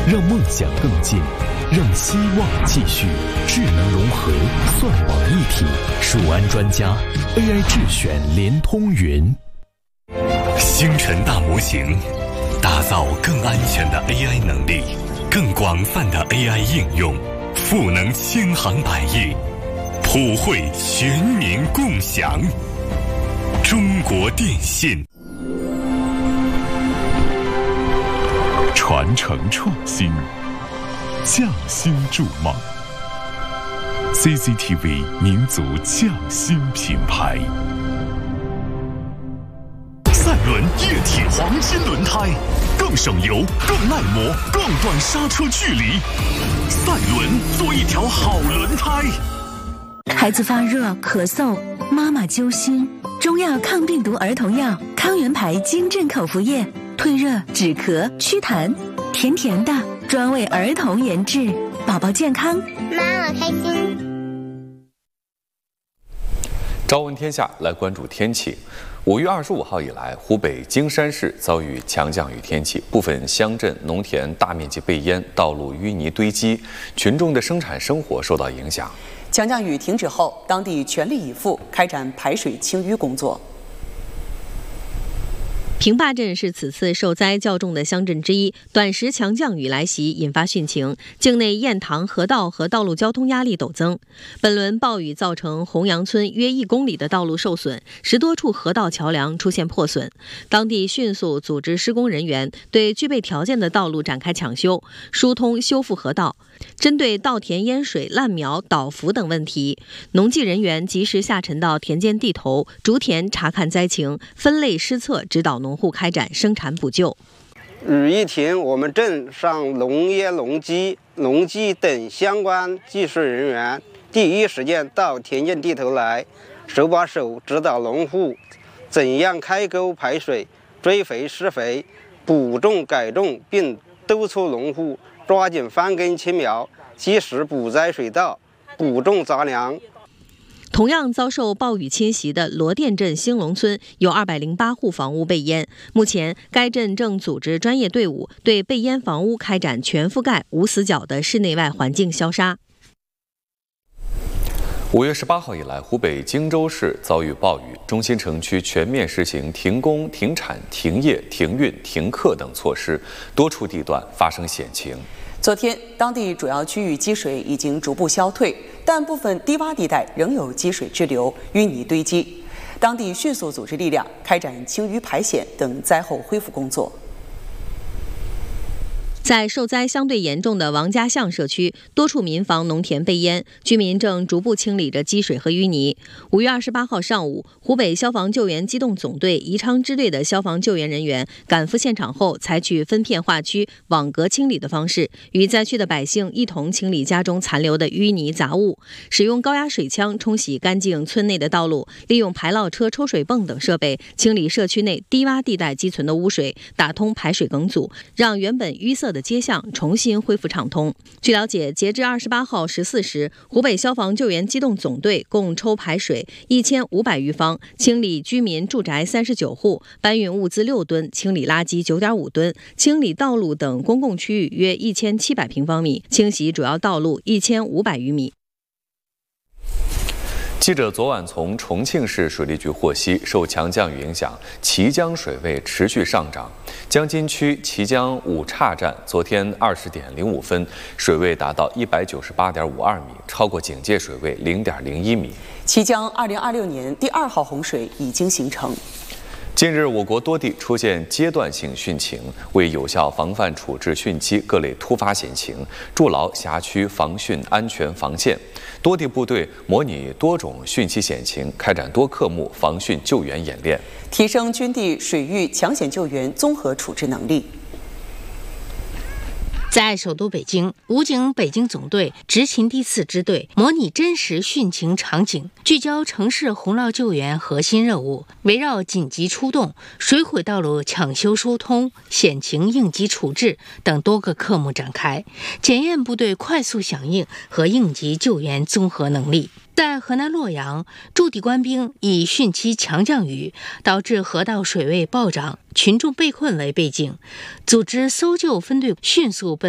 让梦想更近，让希望继续。智能融合，算网一体，蜀安专家 AI 智选联通云。星辰大模型，打造更安全的 AI 能力，更广泛的 AI 应用，赋能千行百业，普惠全民共享。中国电信。传承创新，匠心筑梦。CCTV 民族匠心品牌。赛伦液体黄金轮胎，更省油，更耐磨，更短刹车距离。赛伦做一条好轮胎。 孩子发热、咳嗽，妈妈揪心，中药抗病毒儿童药康源牌金镇口服液。退热、止咳、祛痰，甜甜的，专为儿童研制，宝宝健康， 妈妈开心。 朝闻天下，来关注天气。5月25号以来，湖北荆山市遭遇强降雨天气，部分乡镇农田大面积被淹，道路淤泥堆积，群众的生产生活受到影响。 强降雨停止后，当地全力以赴开展排水清淤工作。 平坝镇是此次受灾较重的乡镇之一，短时强降雨来袭，引发汛情，境内堰塘河道和道路交通压力陡增。本轮暴雨造成洪阳村约1公里的道路受损，10多处河道桥梁出现破损。当地迅速组织施工人员对具备条件的道路展开抢修、疏通、修复河道。针对稻田淹水、烂苗、倒伏等问题，农技人员及时下沉到田间地头、竹田查看灾情，分类施策，指导农户开展生产补救。 雨一停，我们镇上农业、农技等相关技术人员第一时间到田间地头来，手把手指导农户怎样开沟排水、追肥施肥、补种改种，并督促农户抓紧翻耕青苗，及时补栽水稻，补种杂粮。 同样遭受暴雨侵袭的罗店镇兴隆村有208户房屋被淹，目前该镇正组织专业队伍对被淹房屋开展全覆盖、无死角的室内外环境消杀。 5月18号以来，湖北荆州市遭遇暴雨，中心城区全面实行停工、停产、停业、停运、停课等措施，多处地段发生险情。 昨天，当地主要区域积水已经逐步消退，但部分低洼地带仍有积水滞留、淤泥堆积。当地迅速组织力量开展清淤排险等灾后恢复工作。 在受灾相对严重的王家巷社区，多处民房、农田被淹，居民正逐步清理着积水和淤泥。5月28号上午，湖北消防救援机动总队宜昌支队的消防救援人员赶赴现场后，采取分片划区、网格清理的方式，与灾区的百姓一同清理家中残留的淤泥杂物，使用高压水枪冲洗干净村内的道路，利用排涝车、抽水泵等设备清理社区内低洼地带积存的污水，打通排水梗阻，让原本淤塞的街巷重新恢复畅通。据了解，截至28号14时，湖北消防救援机动总队共抽排水1500余方，清理居民住宅39户，搬运物资6吨，清理垃圾9.5吨，清理道路等公共区域约1700平方米，清洗主要道路1500余米。 记者昨晚从重庆市水利局获悉，受强降雨影响，綦江水位持续上涨。江津区綦江五岔站昨天20点05分，水位达到198.52米，超过警戒水位0.01米。 綦江2026年第2号洪水已经形成。 近日，我国多地出现阶段性汛情，为有效防范处置汛期各类突发险情，筑牢辖区防汛安全防线。多地部队模拟多种汛期险情，开展多科目防汛救援演练， 提升军地水域抢险救援综合处置能力。 在首都北京，武警北京总队执勤第4支队模拟真实汛情场景，聚焦城市洪涝救援核心任务，围绕紧急出动、水毁道路抢修疏通、险情应急处置等多个科目展开，检验部队快速响应和应急救援综合能力。在河南洛阳，驻地官兵以汛期强降雨导致河道水位暴涨、群众被困为背景，组织搜救分队迅速奔